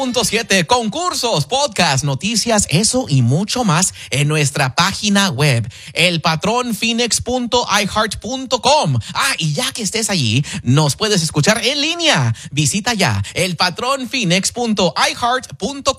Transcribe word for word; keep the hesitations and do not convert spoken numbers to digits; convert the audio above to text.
punto siete, concursos, podcast, noticias, eso y mucho más en nuestra página web, el patrón phoenix punto i heart punto com. Ah, y ya que estés allí, nos puedes escuchar en línea. Visita ya el patrón phoenix punto i heart punto com.